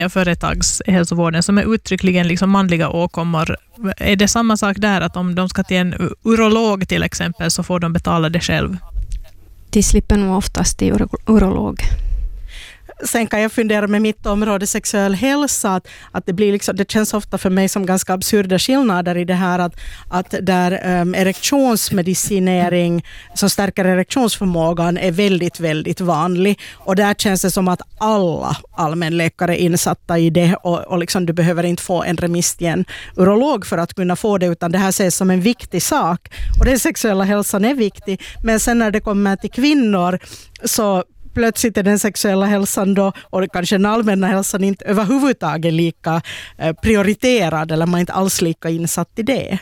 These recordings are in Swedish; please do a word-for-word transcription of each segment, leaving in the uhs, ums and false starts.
företagshälsovården som är uttryckligen liksom manliga åkommor. Är det samma sak där att om de ska till en urolog till exempel så får de betala det själv? De slipper nog oftast till uro- urolog. Sen kan jag fundera med mitt område sexuell hälsa att, att det, blir liksom, det känns ofta för mig som ganska absurda skillnader i det här att, att där um, erektionsmedicinering som stärker erektionsförmågan är väldigt, väldigt vanlig och där känns det som att alla allmänläkare är insatta i det och, och liksom, du behöver inte få en remiss till en urolog för att kunna få det utan det här ses som en viktig sak och den sexuella hälsan är viktig men sen när det kommer till kvinnor så plötsligt är den sexuella hälsan då, och kanske den allmänna hälsan inte överhuvudtaget lika eh, prioriterad eller man är inte alls lika insatt i det.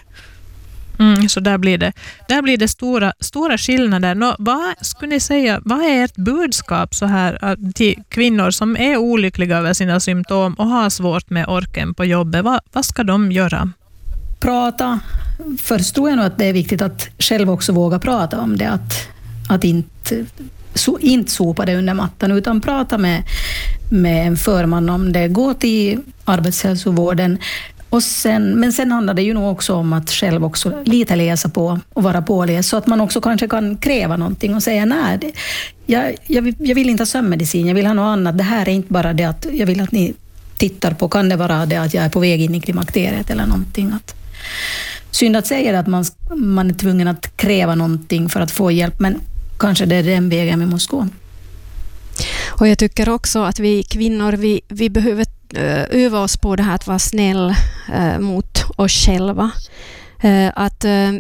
Mm, så där blir det, där blir det stora, stora skillnader. Nå, vad skulle ni säga, vad är ert budskap så här till kvinnor som är olyckliga över sina symptom och har svårt med orken på jobbet? Vad, vad ska de göra? Prata. Först tror jag nog att det är viktigt att själv också våga prata om det. Att, att inte... Så inte sopa det under mattan utan prata med, med en förman om det. Gå till arbetshälsovården. Och sen, men sen handlar det ju nog också om att själv också lite läsa på och vara påläst så att man också kanske kan kräva någonting och säga nej, det, jag, jag, jag vill inte ha sömnmedicin, jag vill ha något annat. Det här är inte bara det att jag vill att ni tittar på, kan det vara det att jag är på väg in i klimakteriet eller någonting. Att, synd att säga det att man, man är tvungen att kräva någonting för att få hjälp, men kanske det är den vägen vi måste gå. Och jag tycker också att vi kvinnor, vi, vi behöver öva oss på det här att vara snäll eh, mot oss själva. Eh, att eh,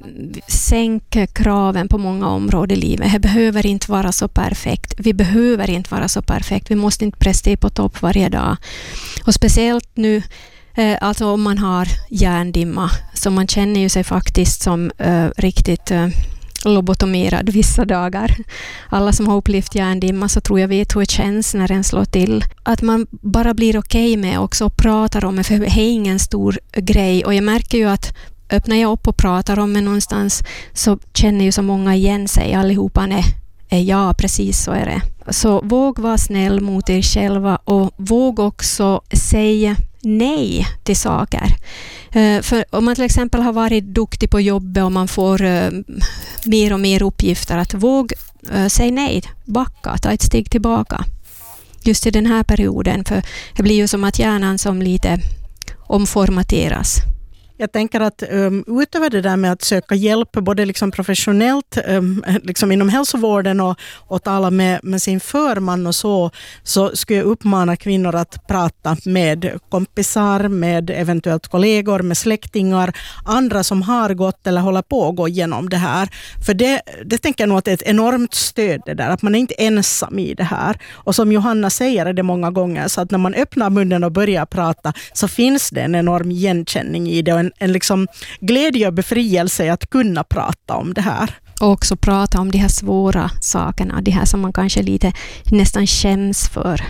sänka kraven på många områden i livet. Det behöver inte vara så perfekt. Vi behöver inte vara så perfekt. Vi måste inte prestera på topp varje dag. Och speciellt nu, eh, alltså om man har hjärndimma, så man känner ju sig faktiskt som eh, riktigt... Eh, lobotomerad vissa dagar. Alla som har upplevt hjärndimma så tror jag vet hur det känns när den slår till. Att man bara blir okej med också och pratar om det, för det är ingen stor grej. Och jag märker ju att öppnar jag upp och pratar om det någonstans så känner ju så många igen sig. Allihopa är, är ja, precis så är det. Så våg vara snäll mot er själva och våg också säga nej till saker. Uh, för om man till exempel har varit duktig på jobbet och man får uh, mer och mer uppgifter, att våg uh, säga nej, backa, ta ett steg tillbaka. Just i den här perioden, för det blir ju som att hjärnan som lite omformateras. Jag tänker att um, utöver det där med att söka hjälp både liksom professionellt um, liksom inom hälsovården och, och tala med, med sin förman och så, så skulle jag uppmana kvinnor att prata med kompisar, med eventuellt kollegor, med släktingar, andra som har gått eller håller på att gå igenom det här. För det, det tänker jag nog att det är ett enormt stöd det där, att man är inte ensam i det här. Och som Johanna säger är det många gånger, så att när man öppnar munnen och börjar prata så finns det en enorm igenkänning i det och en en liksom glädje och befrielse att kunna prata om det här. Och också prata om de här svåra sakerna, de här som man kanske lite nästan känns för.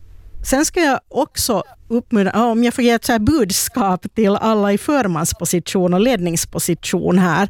Sen ska jag också uppmuntra, om jag får ge ett så här budskap till alla i förmansposition och ledningsposition här,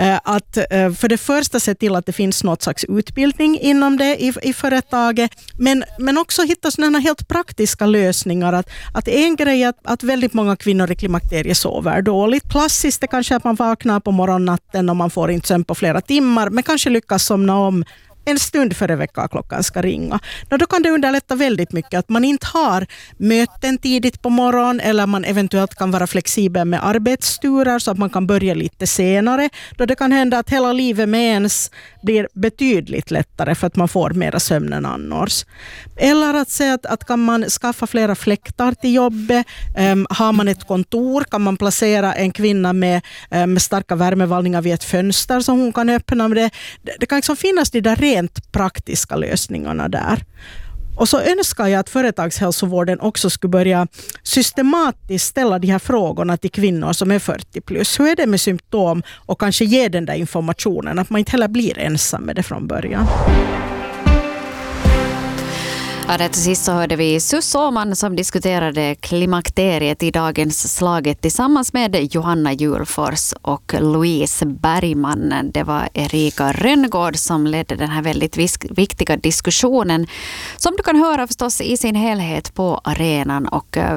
att för det första se till att det finns något slags utbildning inom det i, i företaget, men, men också hitta sådana helt praktiska lösningar. Att, att en grej är att, att väldigt många kvinnor i klimakteriet sover dåligt. Klassiskt är kanske att man vaknar på morgonnatten och man får inte sömn på flera timmar, men kanske lyckas somna om en stund före väckarklockan ska ringa. Då kan det underlätta väldigt mycket att man inte har möten tidigt på morgonen eller man eventuellt kan vara flexibel med arbetsturer så att man kan börja lite senare. Då det kan hända att hela livet med ens blir betydligt lättare för att man får mera sömn än annars. Eller att säga att, att kan man skaffa flera fläktar till jobbet. Um, har man ett kontor kan man placera en kvinna med, um, med starka värmevallningar vid ett fönster som hon kan öppna med det. Det, det kan liksom finnas de där rent praktiska lösningarna där. Och så önskar jag att företagshälsovården också skulle börja systematiskt ställa de här frågorna till kvinnor som är fyrtio plus. Hur är det med symptom? Och kanske ge den där informationen att man inte heller blir ensam med det från början. Ja, det till sist så hörde vi Sus Åman som diskuterade klimakteriet i dagens Slaget tillsammans med Johanna Julfors och Louise Bergman. Det var Erika Rönngård som ledde den här väldigt viktiga diskussionen som du kan höra förstås i sin helhet på arenan, och